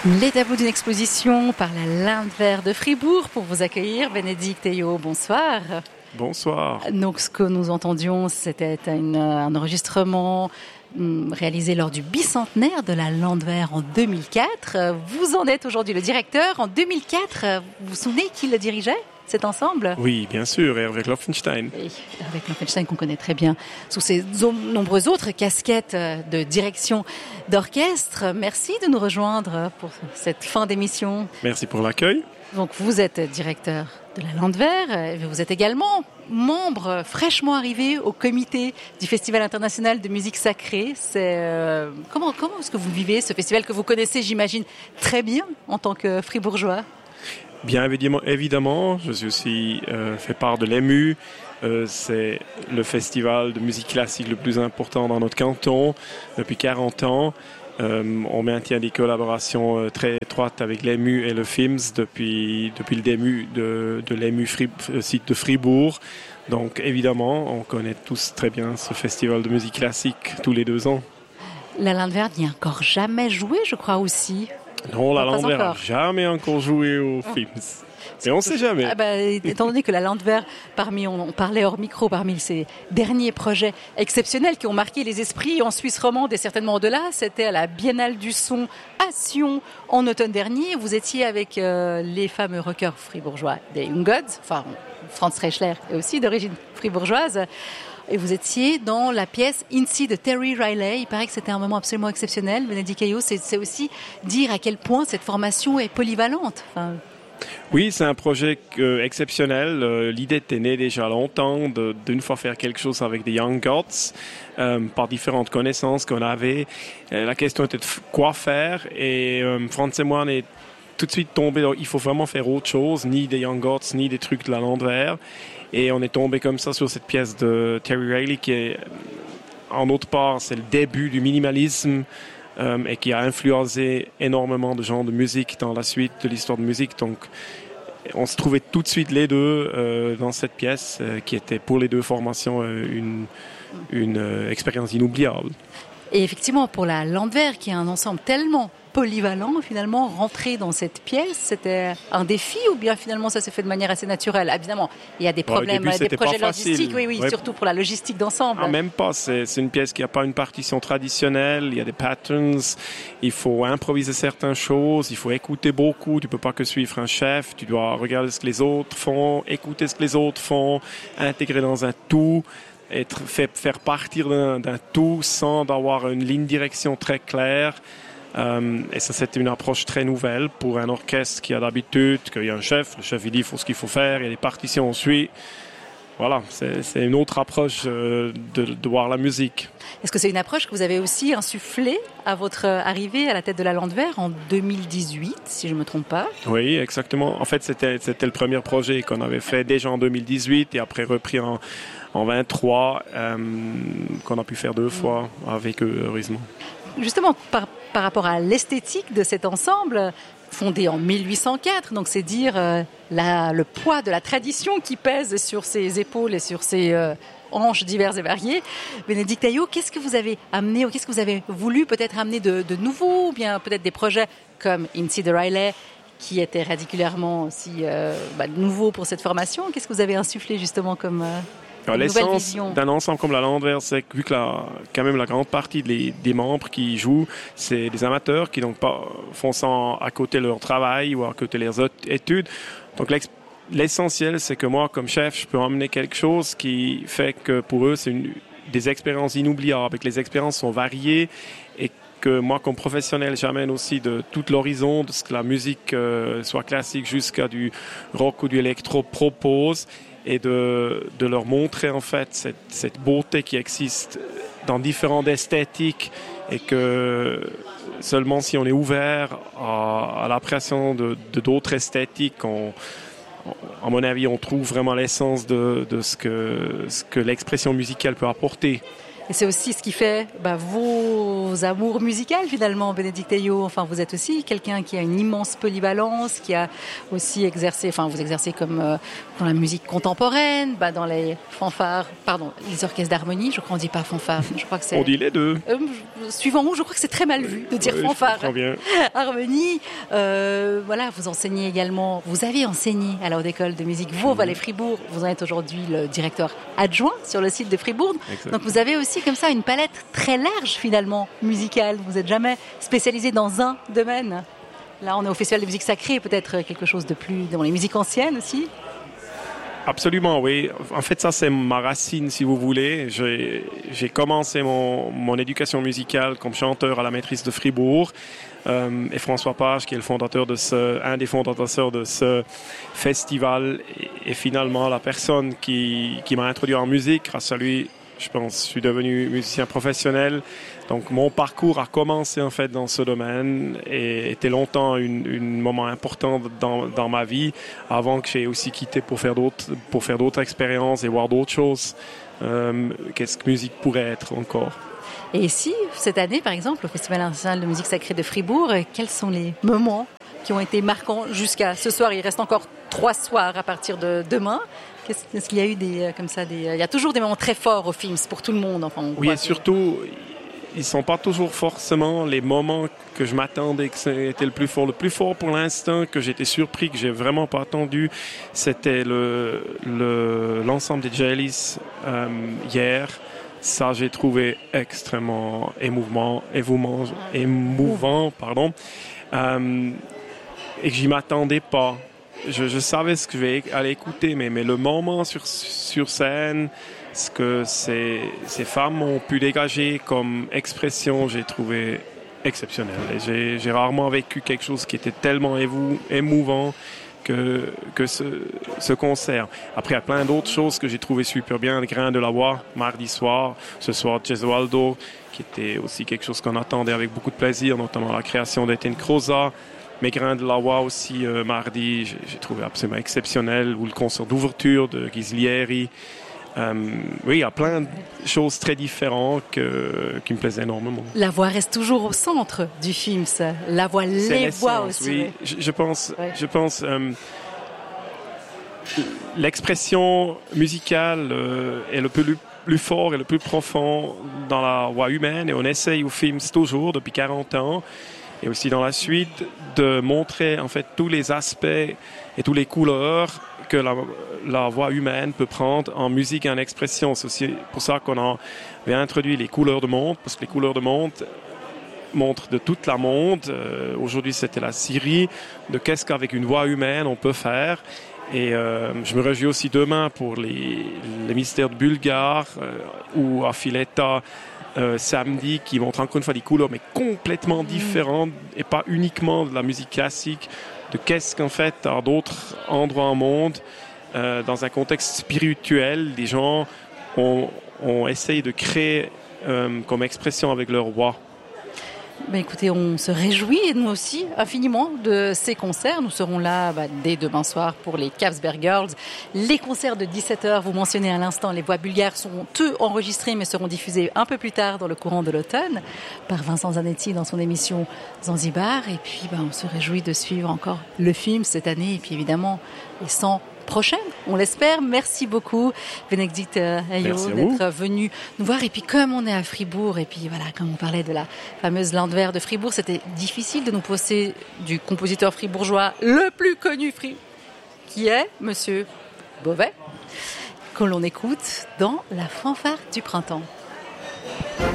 Les tabous d'une exposition par la Lindver de Fribourg pour vous accueillir. Bénédicte Eyo, bonsoir. Bonsoir. Donc ce que nous entendions, c'était un enregistrement réalisé lors du bicentenaire de la Lindver en 2004. Vous en êtes aujourd'hui le directeur. En 2004, vous vous souvenez qui le dirigeait, cet ensemble ? Oui, bien sûr, Hervé Klopfenstein. Oui, Hervé Klopfenstein qu'on connaît très bien sous ses nombreuses autres casquettes de direction d'orchestre. Merci de nous rejoindre pour cette fin d'émission. Merci pour l'accueil. Donc vous êtes directeur de la Lindver, vous êtes également membre fraîchement arrivé au comité du Festival international de musique sacrée. Comment est-ce que vous vivez ce festival que vous connaissez, j'imagine, très bien en tant que fribourgeois ? Bien évidemment, je suis aussi fait part de l'EMU. C'est le festival de musique classique le plus important dans notre canton depuis 40 ans. On maintient des collaborations très étroites avec l'EMU et le FIMS depuis le début de l'EMU site de Fribourg. Donc évidemment, on connaît tous très bien ce festival de musique classique tous les 2 ans. La Lindver n'y a encore jamais joué, je crois aussi. Non, la Lindver n'a jamais encore joué au FIMS. Mais on ne sait jamais. Étant donné que la Lindver, on parlait hors micro, parmi ces derniers projets exceptionnels qui ont marqué les esprits en Suisse romande et certainement au-delà, c'était à la Biennale du son à Sion en automne dernier. Vous étiez avec les fameux rockers fribourgeois des Young Gods, enfin Franz Reichler est aussi d'origine fribourgeoise. Et vous étiez dans la pièce Incy de Terry Riley. Il paraît que c'était un moment absolument exceptionnel. Bénédicte Eyo, c'est aussi dire à quel point cette formation est polyvalente. Oui, c'est un projet exceptionnel. L'idée était née déjà longtemps d'une fois faire quelque chose avec des Young Gods par différentes connaissances qu'on avait. La question était de quoi faire et Franz et moi on est tout de suite tombés. Il faut vraiment faire autre chose, ni des Young Gods, ni des trucs de la Lindver. Et on est tombé comme ça sur cette pièce de Terry Riley qui est, en autre part, c'est le début du minimalisme. Et qui a influencé énormément de genres de musique dans la suite de l'histoire de musique. Donc, on se trouvait tout de suite les deux dans cette pièce qui était pour les deux formations une expérience inoubliable. Et effectivement, pour la Lindver, qui est un ensemble tellement polyvalent, finalement, rentrer dans cette pièce, c'était un défi ou bien finalement ça s'est fait de manière assez naturelle ? Évidemment, il y a des problèmes, des projets logistiques, oui, surtout pour la logistique d'ensemble. Même pas, c'est une pièce qui n'a pas une partition traditionnelle, il y a des patterns, il faut improviser certaines choses, il faut écouter beaucoup, tu peux pas que suivre un chef, tu dois regarder ce que les autres font, écouter ce que les autres font, intégrer dans un tout. Faire partir d'un tout sans avoir une ligne de direction très claire. Et ça, c'était une approche très nouvelle pour un orchestre qui a d'habitude qu'il y a un chef, le chef il dit il faut ce qu'il faut faire, il y a des partitions, on suit. Voilà, c'est une autre approche de voir la musique. Est-ce que c'est une approche que vous avez aussi insufflée à votre arrivée à la tête de la Lindver en 2018, si je ne me trompe pas ? Oui, exactement. En fait, c'était le premier projet qu'on avait fait déjà en 2018 et après repris en 23, qu'on a pu faire 2 fois avec eux, heureusement. Justement, par rapport à l'esthétique de cet ensemble, fondé en 1804, donc c'est dire le poids de la tradition qui pèse sur ses épaules et sur ses hanches diverses et variées. Bénédicte Eyo, qu'est-ce que vous avez amené ou qu'est-ce que vous avez voulu peut-être amener de nouveau ou bien peut-être des projets comme Incy de Riley qui était régulièrement aussi nouveau pour cette formation. Qu'est-ce que vous avez insufflé justement comme l'essence d'un ensemble comme la Lindver, c'est que vu que quand même la grande partie des membres qui jouent, c'est des amateurs qui donc pas font ça à côté de leur travail ou à côté de leurs études. Donc l'essentiel, c'est que moi, comme chef, je peux emmener quelque chose qui fait que pour eux, c'est des expériences inoubliables, et que les expériences sont variées et que moi, comme professionnel, j'amène aussi de tout l'horizon, de ce que la musique, soit classique jusqu'à du rock ou du électro, propose. Et de leur montrer en fait cette beauté qui existe dans différentes esthétiques et que seulement si on est ouvert à l'appréciation de d'autres esthétiques, à mon avis, on trouve vraiment l'essence de ce que l'expression musicale peut apporter. Et c'est aussi ce qui fait vos vos amours musicales finalement, Bénédicte Ayot. Enfin, vous êtes aussi quelqu'un qui a une immense polyvalence, qui a aussi exercé, enfin, vous exercez comme dans la musique contemporaine, dans les fanfares, les orchestres d'harmonie. Je crois qu'on dit pas fanfare. Je crois que c'est. On dit les deux. Suivant où, je crois que c'est très mal vu de dire fanfare. Bien. Harmonie. Voilà, vous enseignez également. Vous avez enseigné à la Haute École de musique Vaud-Vallée-Fribourg. Vous en êtes aujourd'hui le directeur adjoint sur le site de Fribourg. Exactement. Donc vous avez aussi comme ça une palette très large finalement musicale. Vous n'êtes jamais spécialisé dans un domaine. Là, on est au Festival de musique sacrée, peut-être quelque chose de plus dans les musiques anciennes aussi. Absolument, oui. En fait, ça, c'est ma racine, si vous voulez. J'ai commencé mon éducation musicale comme chanteur à la maîtrise de Fribourg. Et François Page, qui est un des fondateurs de ce festival, est finalement la personne qui m'a introduit en musique. Grâce à lui, je pense, je suis devenu musicien professionnel. Donc, mon parcours a commencé en fait dans ce domaine et était longtemps un moment important dans ma vie, avant que j'ai aussi quitté pour faire d'autres expériences et voir d'autres choses. Qu'est-ce que musique pourrait être encore? Et ici, cette année, par exemple, au Festival national de musique sacrée de Fribourg, quels sont les moments qui ont été marquants jusqu'à ce soir? Il reste encore 3 soirs à partir de demain. Est-ce qu'il y a eu il y a toujours des moments très forts au FIMS pour tout le monde. Enfin, oui, et surtout, ils ne sont pas toujours forcément les moments que je m'attendais que c'était le plus fort. Le plus fort pour l'instant, que j'étais surpris, que j'ai vraiment pas attendu, c'était l'ensemble des Jalis hier. Ça, j'ai trouvé extrêmement émouvant, et que j'y m'attendais pas. Je savais ce que je vais aller écouter, mais le moment sur scène, ce que ces femmes ont pu dégager comme expression, j'ai trouvé exceptionnel. Et j'ai rarement vécu quelque chose qui était tellement émouvant que ce concert. Après, il y a plein d'autres choses que j'ai trouvé super bien. Le Grain de la Voix, mardi soir. Ce soir, Gesualdo, qui était aussi quelque chose qu'on attendait avec beaucoup de plaisir, notamment la création d'Étienne Croza. Mais Grain de la Voix aussi, mardi, j'ai trouvé absolument exceptionnel. Ou le concert d'ouverture de Ghislieri. Oui, il y a plein de choses très différentes qui me plaisaient énormément. La voix reste toujours au centre du film, ça. La voix, les voix aussi. Oui, je pense l'expression musicale est le plus fort et le plus profond dans la voix humaine, et on essaye au film toujours depuis 40 ans et aussi dans la suite de montrer en fait tous les aspects et toutes les couleurs que la voix humaine peut prendre en musique et en expression. C'est aussi pour ça qu'on avait introduit les couleurs de monde, parce que les couleurs de monde montrent de toute la monde. Aujourd'hui, c'était la série de qu'est-ce qu'avec une voix humaine on peut faire. Et je me réjouis aussi demain pour les mystères de Bulgare ou à Filetta samedi, qui montrent encore une fois des couleurs mais complètement différentes et pas uniquement de la musique classique, de qu'est-ce qu'en fait à d'autres endroits au monde, dans un contexte spirituel, des gens ont essayé de créer comme expression avec leur voix. Écoutez, on se réjouit, et nous aussi, infiniment, de ces concerts. Nous serons là dès demain soir pour les Capsberg Girls. Les concerts de 17h, vous mentionnez à l'instant, les voix bulgares sont eux enregistrés, mais seront diffusés un peu plus tard dans le courant de l'automne par Vincent Zanetti dans son émission Zanzibar. Et puis, on se réjouit de suivre encore le film cette année, et puis évidemment les 100 prochaine, on l'espère. Merci beaucoup, Bénédicte Ayot, d'être venu nous voir. Et puis, comme on est à Fribourg, et puis voilà, comme on parlait de la fameuse Landwehr de Fribourg, c'était difficile de nous poser du compositeur fribourgeois le plus connu, qui est Monsieur Beauvais, que l'on écoute dans La fanfare du printemps.